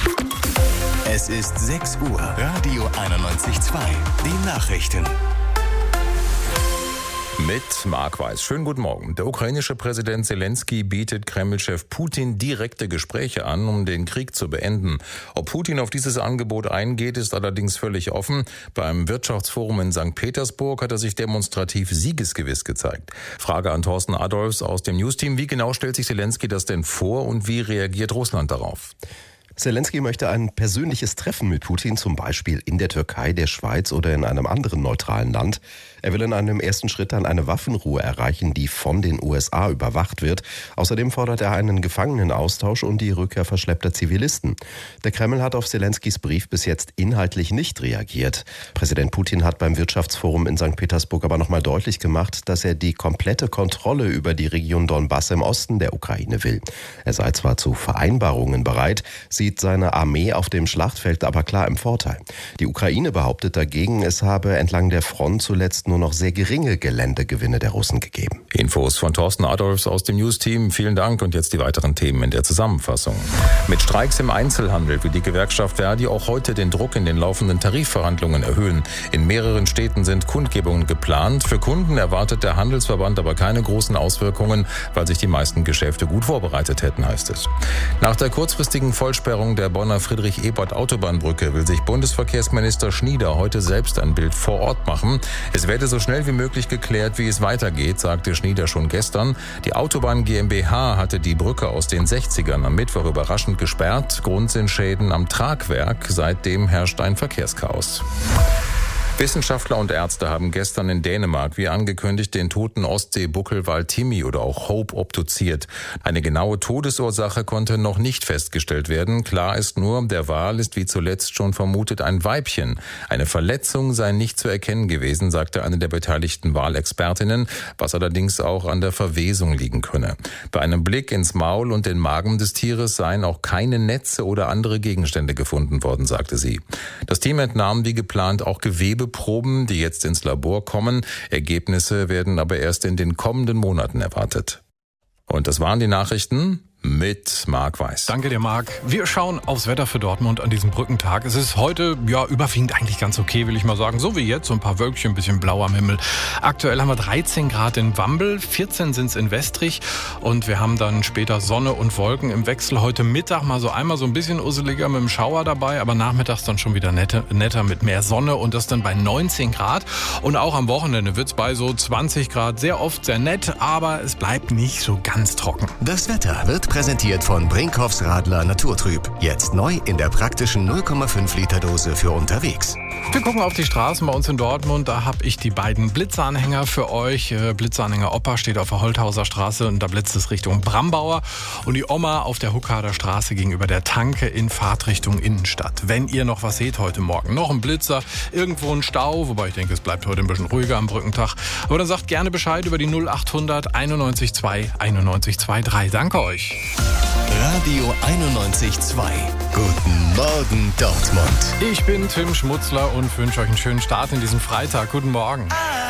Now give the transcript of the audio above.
Es ist 6 Uhr. Radio 91.2. Die Nachrichten. Mit Marc Weiß. Schönen guten Morgen. Der ukrainische Präsident Zelensky bietet Kreml-Chef Putin direkte Gespräche an, um den Krieg zu beenden. Ob Putin auf dieses Angebot eingeht, ist allerdings völlig offen. Beim Wirtschaftsforum in St. Petersburg hat er sich demonstrativ siegesgewiss gezeigt. Frage an Thorsten Adolfs aus dem Newsteam. Wie genau stellt sich Zelensky das denn vor und wie reagiert Russland darauf? Zelensky möchte ein persönliches Treffen mit Putin, zum Beispiel in der Türkei, der Schweiz oder in einem anderen neutralen Land. Er will in einem ersten Schritt dann eine Waffenruhe erreichen, die von den USA überwacht wird. Außerdem fordert er einen Gefangenenaustausch und die Rückkehr verschleppter Zivilisten. Der Kreml hat auf Zelenskys Brief bis jetzt inhaltlich nicht reagiert. Präsident Putin hat beim Wirtschaftsforum in St. Petersburg aber nochmal deutlich gemacht, dass er die komplette Kontrolle über die Region Donbass im Osten der Ukraine will. Er sei zwar zu Vereinbarungen bereit, sieht seine Armee auf dem Schlachtfeld aber klar im Vorteil. Die Ukraine behauptet dagegen, es habe entlang der Front zuletzt nur noch sehr geringe Geländegewinne der Russen gegeben. Infos von Thorsten Adolfs aus dem News-Team. Vielen Dank und jetzt die weiteren Themen in der Zusammenfassung. Mit Streiks im Einzelhandel will die Gewerkschaft Verdi auch heute den Druck in den laufenden Tarifverhandlungen erhöhen. In mehreren Städten sind Kundgebungen geplant. Für Kunden erwartet der Handelsverband aber keine großen Auswirkungen, weil sich die meisten Geschäfte gut vorbereitet hätten, heißt es. Nach der kurzfristigen Vollsperrung der Bonner Friedrich-Ebert-Autobahnbrücke will sich Bundesverkehrsminister Schnieder heute selbst ein Bild vor Ort machen. Es werde so schnell wie möglich geklärt, wie es weitergeht, sagte Schnieder schon gestern. Die Autobahn GmbH hatte die Brücke aus den 60ern am Mittwoch überraschend gesperrt. Grund sind Schäden am Tragwerk. Seitdem herrscht ein Verkehrschaos. Wissenschaftler und Ärzte haben gestern in Dänemark, wie angekündigt, den toten Ostsee-Buckelwal Timmy oder auch Hope obduziert. Eine genaue Todesursache konnte noch nicht festgestellt werden. Klar ist nur, der Wal ist wie zuletzt schon vermutet ein Weibchen. Eine Verletzung sei nicht zu erkennen gewesen, sagte eine der beteiligten Walexpertinnen, was allerdings auch an der Verwesung liegen könne. Bei einem Blick ins Maul und den Magen des Tieres seien auch keine Netze oder andere Gegenstände gefunden worden, sagte sie. Das Team entnahm wie geplant auch Gewebeproben, die jetzt ins Labor kommen. Ergebnisse werden aber erst in den kommenden Monaten erwartet. Und das waren die Nachrichten mit Marc Weiß. Danke dir, Marc. Wir schauen aufs Wetter für Dortmund an diesem Brückentag. Es ist heute überwiegend eigentlich ganz okay, will ich mal sagen. So wie jetzt, so ein paar Wölkchen, ein bisschen blau am Himmel. Aktuell haben wir 13 Grad in Wambel, 14 sind es in Westrich und wir haben dann später Sonne und Wolken im Wechsel. Heute Mittag mal so einmal so ein bisschen usseliger mit dem Schauer dabei, aber nachmittags dann schon wieder netter mit mehr Sonne und das dann bei 19 Grad. Und auch am Wochenende wird es bei so 20 Grad sehr oft sehr nett, aber es bleibt nicht so ganz trocken. Das Wetter wird präsentiert von Brinkhoffs Radler Naturtrüb. Jetzt neu in der praktischen 0,5 Liter Dose für unterwegs. Wir gucken auf die Straßen bei uns in Dortmund. Da habe ich die beiden Blitzanhänger für euch. Blitzanhänger Opa steht auf der Holthauser Straße und da blitzt es Richtung Brambauer. Und die Oma auf der Huckader Straße gegenüber der Tanke in Fahrtrichtung Innenstadt. Wenn ihr noch was seht heute Morgen, noch ein Blitzer, irgendwo ein Stau, wobei ich denke, es bleibt heute ein bisschen ruhiger am Brückentag. Aber dann sagt gerne Bescheid über die 0800 91 2 91 23. Danke euch. Radio 91.2. Guten Morgen, Dortmund. Ich bin Tim Schmutzler und wünsche euch einen schönen Start in diesen Freitag. Guten Morgen.